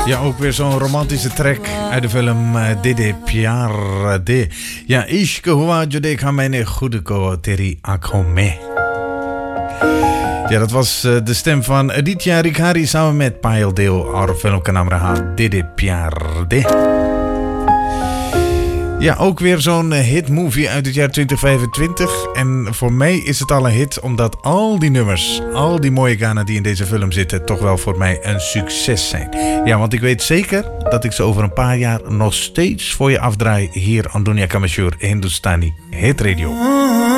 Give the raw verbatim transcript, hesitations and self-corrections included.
Ja, ook weer zo'n romantische track uit de film uh, Dede Pyar De. Ja, Ishq hua jo dekha maine khud ko teri aankhon mein. Ja, dat was uh, de stem van Aditya Rikhari samen met Payal Deo. Aur film ka naam raha Dede Pyar De. Ja, ook weer zo'n hitmovie uit het jaar twintig vijfentwintig. En voor mij is het al een hit, omdat al die nummers, al die mooie Ganen die in deze film zitten, toch wel voor mij een succes zijn. Ja, want ik weet zeker dat ik ze over een paar jaar nog steeds voor je afdraai hier aan Dunia Ka Mashoor Hindustani Hit Radio.